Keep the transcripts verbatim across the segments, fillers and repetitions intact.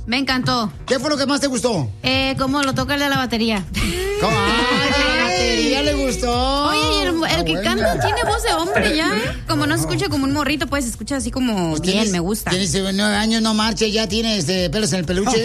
Me encantó. ¿Qué fue lo que más te gustó? Eh, cómo lo toca el de la batería. ¿Cómo? ¡Ay, de la batería le gustó! Oye, y el, el Ah, que bueno. canta tiene voz de hombre ya, ¿eh? Como no se escucha como un morrito, pues se escucha así como Pues bien, tienes- me gusta. Tienes nueve años, no marche, ya tienes este, pelos en el peluche.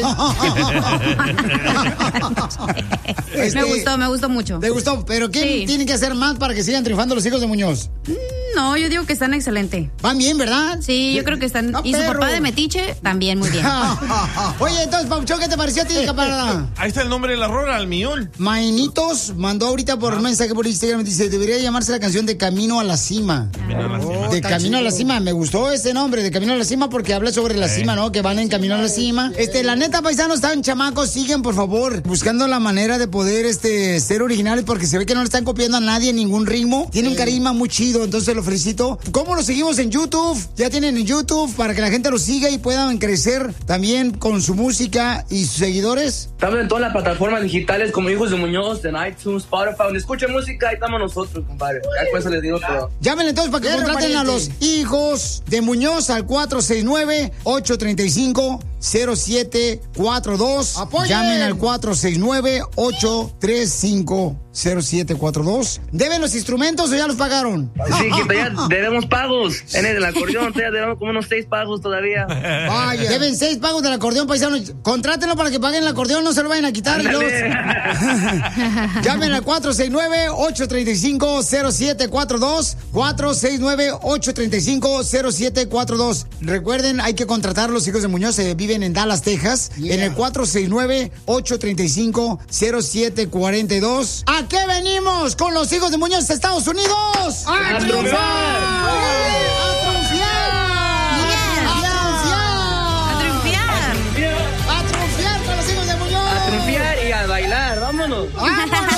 Este, Me gustó, me gustó mucho. ¿Te gustó? ¿Pero qué Sí. tienen que hacer más para que sigan triunfando los hijos de Muñoz? No, yo digo que están excelente. Van bien, ¿verdad? Sí, yo creo que están. ¡Ah, Y su perro! papá de Metiche también muy bien. Oye, entonces, Pauchón, ¿qué te pareció a ti, camarada? Ahí está el nombre de la rola, al millón. Mainitos mandó ahorita por mensaje por Instagram, dice, debería llamarse la canción de Camino a la Cima. Mira la cima. De está Camino a la chido. Cima, me gustó ese nombre, de Camino a la Cima, porque habla sobre la cima, ¿no? Que van en Camino a la Cima. Este, la neta, paisanos, están chamacos, siguen, por favor, buscando la manera de poder, este, ser originales, porque se ve que no le están copiando a nadie en ningún ritmo. Tiene un carisma muy chido, entonces lo felicito. ¿Cómo lo seguimos en YouTube? Ya tienen en YouTube para que la gente lo siga y puedan crecer también con su música y sus seguidores. Estamos en todas las plataformas digitales como Hijos de Muñoz, en iTunes, Spotify, donde escuchen música, ahí estamos nosotros, compadre. Ya por eso les digo todo. Llamen entonces para que Perro contraten a pariente. los hijos de Muñoz al cuatro seis nueve, ocho tres cinco, cero siete cuatro dos. ¡Apoyen! Llamen al cuatro seis nueve, ocho tres cinco, cero siete cuatro dos. ¿Deben los instrumentos o ya los pagaron? Sí, que todavía debemos pagos. En el acordeón todavía debemos como unos seis pagos todavía. Vaya. Deben seis pagos del acordeón, paisanos. Contrátenlo para que paguen el acordeón, no se lo vayan a quitar. y luego- Llamen al cuatro seis nueve, ocho tres cinco, cero siete cuatro dos. cuatro seis nueve, ocho tres cinco, cero siete cuatro dos. Recuerden, hay que contratar a los hijos de Muñoz, se viven en Dallas, Texas. Yeah. En el cuatro seis nueve, ocho tres cinco, cero siete cuatro dos. ¿A qué venimos con los hijos de Muñoz, Estados Unidos? ¡A triunfar! ¡A triunfar! A triunfar. ¡A triunfar con los hijos de Muñoz! A triunfar y a bailar, vámonos. ¡Vámonos!